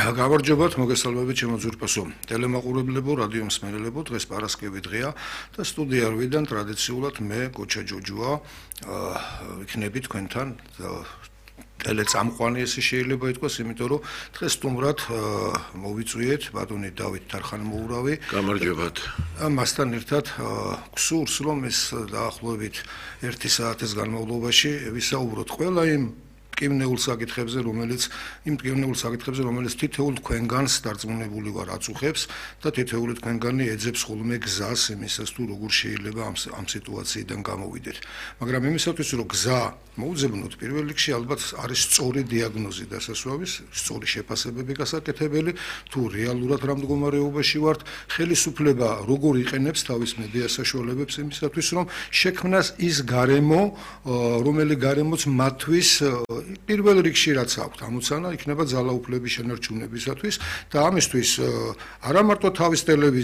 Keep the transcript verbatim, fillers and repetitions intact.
გამარჯობათ, მოგესალმებით ჩემო ძვირფასო ტელემაყურებლებო, რადიო მსმენელებო, დღეს პარასკევი დღეა და სტუდიარვიდან ტრადიციულად მე გოჩა ჯოჯოა ვიქნები თქვენთან ტელეწამყვანი ესე შეიძლება ითქვას, იმიტომ რომ დღეს სტუმრად მოვიწვიეთ ბატონი დავით თარხანმოურავი. გამარჯობათ. მასთან ერთად გსურს რომ ეს დაახლოებით ერთი საათის განმავლობაში ვისაუბროთ ყველა იმ მტკივნეულ საკითხებზე, რომელიც იმ მტკივნეულ საკითხებზე, რომელიც თითოეულ თქვენგანს დარწმუნებული ვარ აწუხებს და თითოეული თქვენგანი ეძებს ხოლმე გზას იმისას თუ როგორ შეიძლება ამ ამ სიტუაციიდან გამოვიდეთ. მაგრამ იმისათვის რომ გზა მოუძებნოთ, პირველ რიგში ალბათ არის სწორი დიაგნოზი დასასვავის, სწორი შეფასებები გასაკეთებელი, თუ რეალურად რა მდგომარეობაში ვართ, ხელისუფლება როგორ იყენებს თავის მედია საშუალებებს იმისათვის, რომ შექმნას ის გარემო, რომელი გარემოც მათთვის პირველ რიგში რაც აქვთ ამოცანა იქნება ძალაუფლების შენარჩუნებისათვის და ამისთვის არა მარტო თავის ტელევიზია